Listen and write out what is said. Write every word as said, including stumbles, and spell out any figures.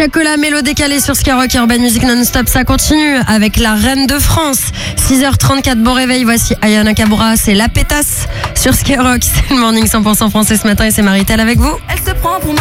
Chacola, mélo décalé sur Skyrock et Urban Music non-stop, ça continue avec la reine de France. six heures trente-quatre, bon réveil, voici Aya Nakamura, c'est La Pétasse sur Skyrock. C'est le morning cent pour cent français ce matin et c'est Maritel avec vous. Elle se prend pour ma